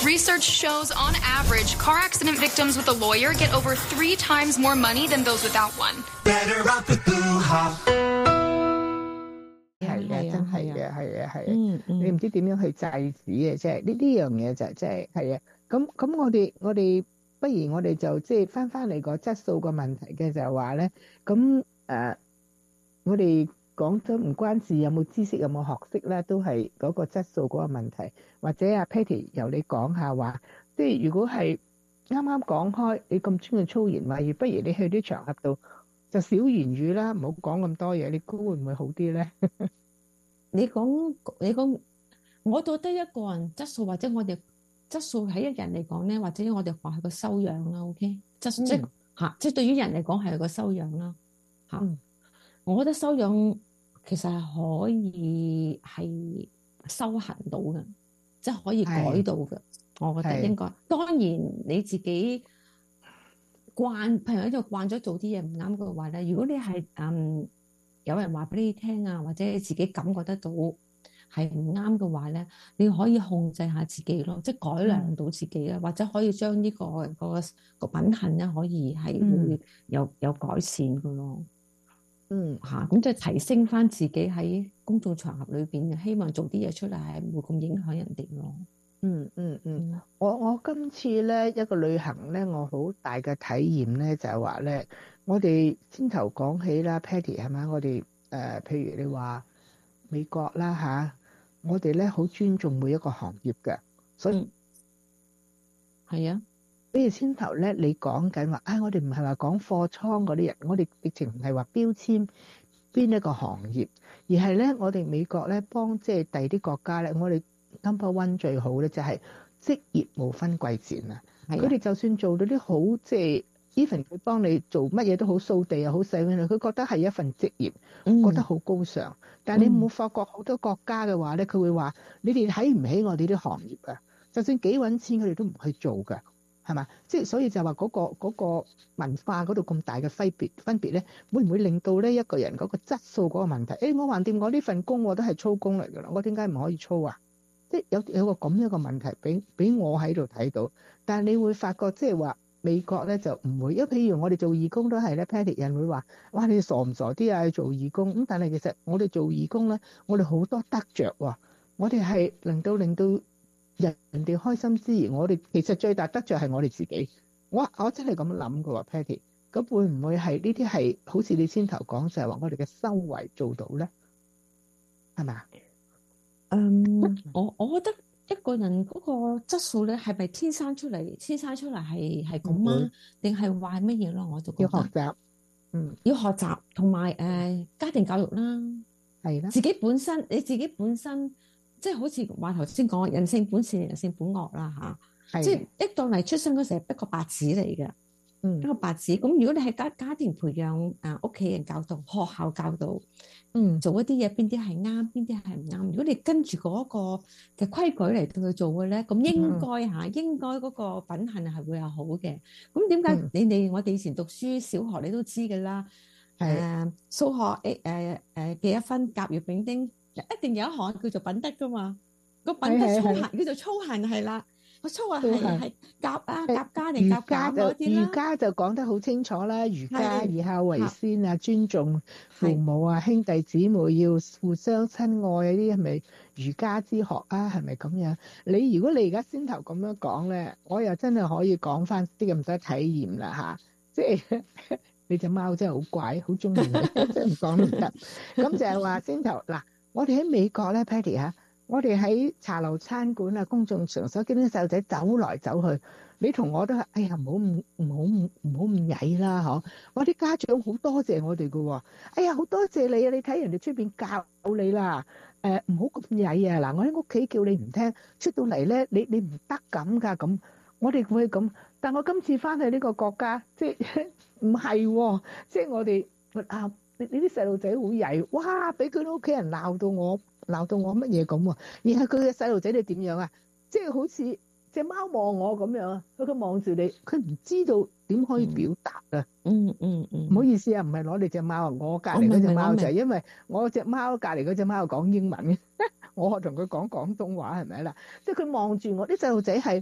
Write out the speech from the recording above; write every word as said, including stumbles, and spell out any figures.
Research shows, on average, car accident victims with a lawyer get over three times more money than those without one. Better off with Blue Hop。 係嘅，真係嘅，係啊，係啊。 嗯嗯， 你唔知點樣去制止嘅，即係呢呢樣嘢就即係係啊。咁咁我哋我哋不如我哋就即係翻翻嚟個質素個問題嘅就係話咧，咁誒我哋講咗唔關事有冇知識有冇學識咧，都係嗰個質素嗰個問題。或者阿 Patty 由你講下話，即係如果係啱啱講開，你咁中意粗言穢語，不如你去啲場合度就少言語啦，唔好講咁多嘢，你估會唔會好啲咧？ 你講你講，我覺得一個人質素或者我哋質素喺一人嚟講咧，或者我哋話係個修養啦 ，OK？ 質素、嗯、即係嚇，即係對於人嚟講係個修養啦嚇。嗯、我覺得修養其實係可以係修行到嘅，即係可以改到嘅。我覺得應該。當然你自己慣，譬如喺度慣咗做啲嘢唔啱嘅話咧，如果你係嗯。有人話俾你聽啊，或者你自己感覺得到係唔啱嘅話咧，你可以控制下自己咯，即係改良到自己啦，嗯、或者可以將呢、這個、那個、那個品行咧，可以係會有、嗯、有改善嘅咯。嗯，嚇，咁即係提升翻自己喺公眾場合裏邊，希望做啲嘢出嚟係唔會咁影響人哋咯。 嗯嗯嗯，嗯我我今次咧一個旅行咧，我好大嘅體驗咧就係話咧。我哋先頭講起啦 Patty 係咪？我哋誒、呃，譬如你話美國啦嚇、啊，我哋咧好尊重每一個行業嘅，所以係、嗯、啊。 比如先頭咧，你講緊話，啊、哎，我哋唔係話講貨倉嗰啲人，我哋直情唔係話標籤邊一個行業，而係咧我哋美國咧幫即係第二啲國家咧，我哋 number one 最好咧就係職業無分貴賤啊！佢哋就算做到啲好即係。even 佢幫你做乜嘢都好，掃地又好，洗碗，佢覺得係一份職業，嗯、覺得好高尚。但係你冇發覺好多國家嘅話咧，佢會話你哋睇唔起我哋啲行業啊！就算幾揾錢，佢哋都唔去做㗎，係嘛？即係所以就話嗰、嗰個嗰個文化嗰度咁大嘅分別分別咧，會唔會令到呢一個人嗰個質素嗰個問題？誒、欸，我橫掂我呢份工我都係粗工嚟㗎啦，我點解唔可以粗啊？即係有有個咁樣嘅問題俾俾我喺度睇到，但係你會發覺即係話。美國咧就唔會，因為譬如我哋做義工都係咧 Patty 人會話，哇你傻唔傻啲啊？做義工咁，但係其實我哋做義工咧，我哋好多得着喎，我哋係能夠令到人人哋開心之餘，我哋其實最大得着係我哋自己。我我真係咁諗嘅喎 Patty，咁會唔會係呢啲係好似你先頭講就係話我哋嘅修為做到咧？係咪啊？ 嗯，我我覺得。一個人嗰個質素咧，係咪天生出嚟？天生出嚟係係咁啊？定係話乜嘢咯？我就覺得要學習，嗯， 要學習同埋誒家庭教育啦， 係啦， 自己本身你自己本身即係好似話頭先講，人性本善，人性本惡啦嚇，即係一到嚟出生嗰時係一個白紙嚟嘅。嗯，一個白紙咁，如果你係家家庭培養啊，屋企人教導，學校教導，嗯，做一啲嘢邊啲係啱，邊啲係唔啱。如果你跟住嗰個嘅規矩嚟到去做嘅咧，咁應該嚇，嗯、應該嗰個品行係會有好嘅。咁點解你哋、嗯、我哋以前讀書小學你都知㗎啦？誒是、呃，數學誒誒誒幾多分？甲乙丙丁一定有一項叫做品德㗎嘛？個品德操行叫做操行係啦。我粗話係係夾啊夾家定夾家嗰啲啦，儒家就講得好清楚啦，儒家以孝為先啊，尊重父母啊，兄弟姊妹要互相親愛，呢啲係咪儒家之學啊？係咪咁樣？你如果你而家先頭咁樣講咧，我又真係可以講翻啲咁多體驗啦吓，即係你隻貓真係好怪，好中意你，真係唔講都得。咁就係話先頭嗱，我哋喺美國咧 Patty 嚇。我哋喺茶樓餐館啊，公眾場所見到啲細路仔走來走去，你同我都係，哎呀唔好唔唔好唔唔好咁曳啦，嗬！我啲家長好多謝我哋㗎喎，哎呀好多謝你啊！你睇人哋出邊教你啦，誒唔好咁曳啊！嗱，我喺屋企叫你唔聽，出到嚟咧，你你唔得咁㗎咁，我哋會咁。但我今次翻去呢個國家，即係唔係喎，即係我哋啊，你你啲細路仔好曳，哇！俾佢屋企人鬧到我。鬧到我乜嘢咁喎？然後佢嘅細路仔你點樣啊？即係好似隻貓望我咁樣啊！佢佢望住你，佢唔知道點可以表達啊！ 嗯嗯嗯，唔好意思啊，唔係攞你隻貓啊，我隔離嗰隻貓就係因為我隻貓隔離嗰隻貓講英文嘅，我同佢講廣東話係咪啦？即係佢望住我啲細路仔係。